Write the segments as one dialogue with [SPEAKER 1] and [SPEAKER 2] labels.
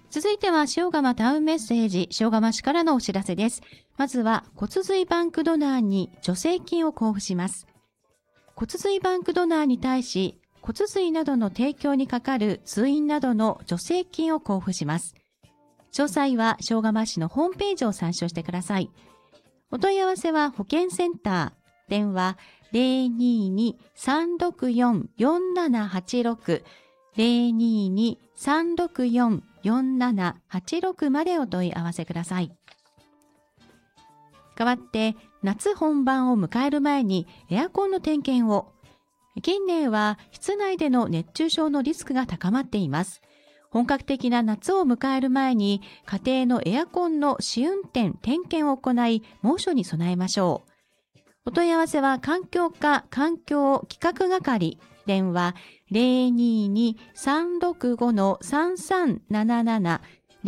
[SPEAKER 1] 続いては塩釜タウンメッセージ、塩釜市からのお知らせです。まずは骨髄バンクドナーに助成金を交付します。骨髄バンクドナーに対し、骨髄などの提供にかかる通院などの助成金を交付します。詳細は塩釜市のホームページを参照してください。お問い合わせは保健センター、電話 022-364-4786 022-364-4786 までお問い合わせください。代わって夏本番を迎える前にエアコンの点検を。近年は室内での熱中症のリスクが高まっています。本格的な夏を迎える前に家庭のエアコンの試運転・点検を行い猛暑に備えましょう。お問い合わせは環境課環境企画係、電話 022-365-3377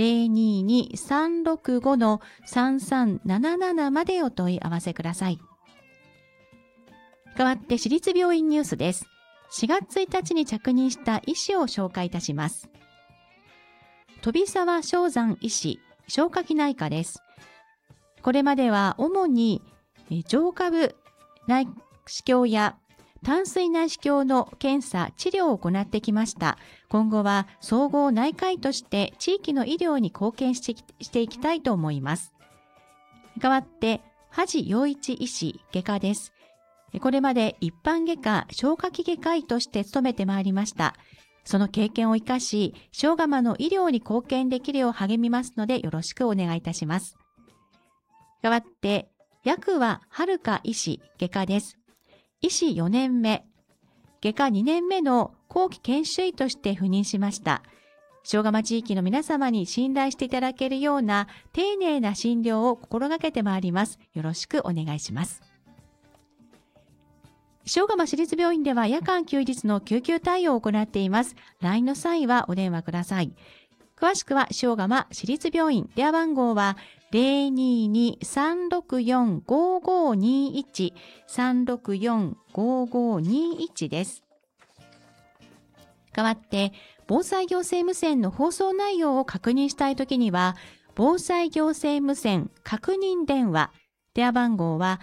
[SPEAKER 1] 022-365-3377 までお問い合わせください。代わって私立病院ニュースです。4月1日に着任した医師を紹介いたします。飛沢正山医師、消化器内科です。これまでは主に上下部内視鏡や淡水内視鏡の検査・治療を行ってきました。今後は総合内科医として地域の医療に貢献していきたいと思います。代わって萩洋一医師、外科です。これまで一般外科・消化器外科医として務めてまいりました。その経験を生かし、塩釜の医療に貢献できるよう励みますのでよろしくお願いいたします。代わって、薬和遥医師、外科です。医師4年目、外科2年目の後期研修医として赴任しました。塩釜地域の皆様に信頼していただけるような丁寧な診療を心がけてまいります。よろしくお願いします。塩釜市立病院では夜間休日の救急対応を行っています。LINE の際はお電話ください。詳しくは塩釜市立病院、電話番号は 022-364-5521 364-5521 です。代わって、防災行政無線の放送内容を確認したいときには、防災行政無線確認電話、電話番号は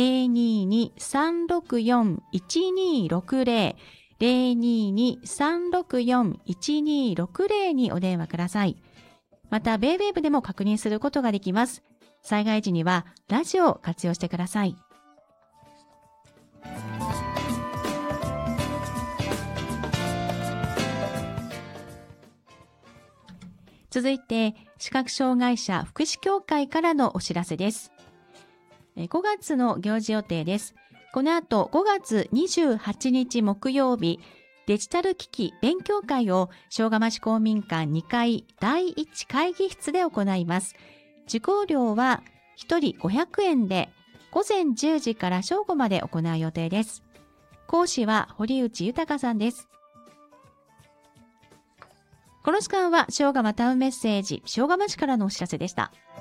[SPEAKER 1] 022-364-1260 022-364-1260 にお電話ください。また、ベイウェーブでも確認することができます。災害時にはラジオを活用してください。続いて、視覚障害者福祉協会からのお知らせです。5月の行事予定です。この後5月28日木曜日、デジタル機器勉強会を塩釜市公民館2階第1会議室で行います。受講料は1人500円で午前10時から正午まで行う予定です。講師は堀内豊さんです。この時間は塩釜タウンメッセージ、塩釜市からのお知らせでした。